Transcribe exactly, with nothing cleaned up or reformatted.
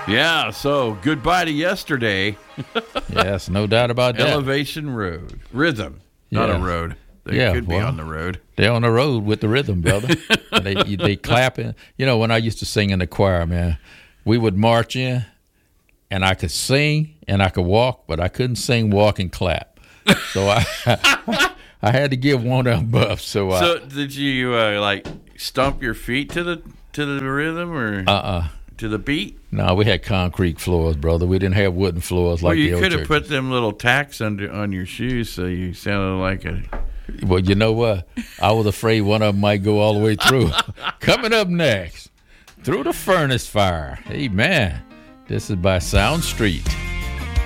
Yeah, so goodbye to yesterday. Yes, no doubt about that. Elevation Road. Rhythm, not Yeah. a road. They Yeah, could be well, on the road. They're on the road with the rhythm, brother. And they they clapping. You know, when I used to sing in the choir, man, we would march in, and I could sing and I could walk, but I couldn't sing, walk, and clap. So I I had to give one of them buffs. So, So I, did you uh, like stomp your feet to the to the rhythm or uh-uh. to the beat? No, we had concrete floors, brother. We didn't have wooden floors like Well, the you old could have churches. put them little tacks under on your shoes so you sounded like a. Well, you know what? I was afraid one of them might go all the way through. Coming up next, Through the Furnace Fire. Hey, man, this is by Sound Street.